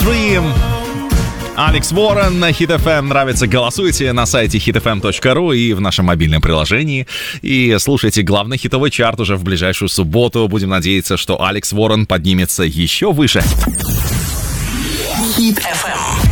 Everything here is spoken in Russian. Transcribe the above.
3. Алекс Уоррен на Hit FM. Нравится? Голосуйте на сайте hitfm.ru и в нашем мобильном приложении. И слушайте главный хитовый чарт уже в ближайшую субботу. Будем надеяться, что Алекс Уоррен поднимется еще выше. Hit FM.